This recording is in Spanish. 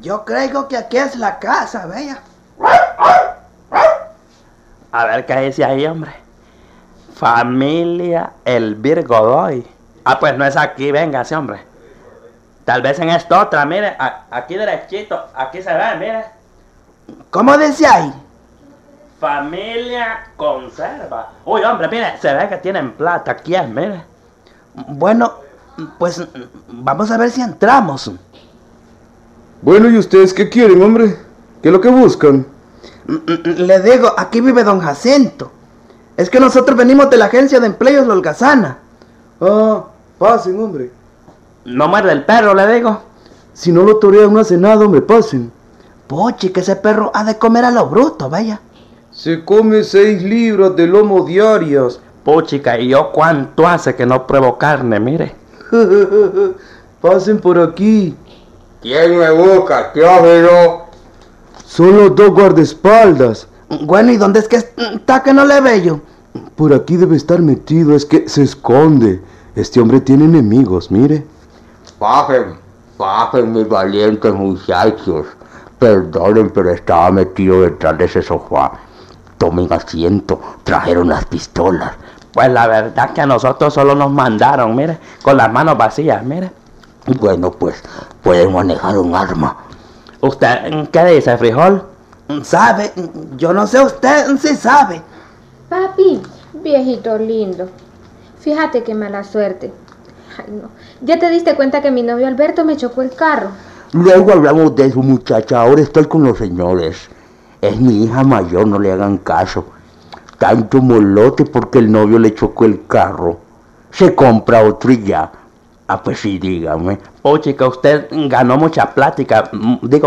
Yo creo que aquí es la casa, vea. A ver qué dice ahí, hombre. Familia Elvir Godoy. Ah, pues no es aquí, véngase, hombre. Tal vez en esta otra, mire, aquí derechito, aquí se ve, mire. ¿Cómo dice ahí? Familia Conserva. Uy, hombre, mire, se ve que tienen plata, aquí es, mire. Bueno, pues vamos a ver si entramos. Bueno, ¿y ustedes qué quieren, hombre? ¿Qué es lo que buscan? Le digo, aquí vive don Jacinto. Es que nosotros venimos de la agencia de empleos Lolgazana. Ah, pasen, hombre. No muerde el perro, le digo. Si no lo torean, no hace nada, hombre, pasen. Pochi, que ese perro ha de comer a lo bruto, vaya. Se come 6 libras de lomo diarias. Puchica, ¿y yo cuánto hace que no pruebo carne, mire? Pasen por aquí. ¿Quién me busca? ¿Qué óvelo? Son los 2 guardaespaldas. Bueno, ¿y dónde es que está que no le veo? Por aquí debe estar metido, es que se esconde. Este hombre tiene enemigos, mire. Bajen mis valientes muchachos. Perdonen, pero estaba metido detrás de ese sofá. Tomen asiento, trajeron las pistolas. Pues la verdad que a nosotros solo nos mandaron, mire, con las manos vacías, mire. Bueno, pues, pueden manejar un arma. ¿Usted qué dice, frijol? ¿Sabe? Yo no sé, usted sí sabe. Papi, viejito lindo, fíjate qué mala suerte. Ay, no. ¿Ya te diste cuenta que mi novio Alberto me chocó el carro? Luego hablamos de eso, muchacha. Ahora estoy con los señores. Es mi hija mayor, no le hagan caso. Tanto molote porque el novio le chocó el carro. Se compra otro y ya. Ah, pues sí, dígame. Puchica, usted ganó mucha plática, digo,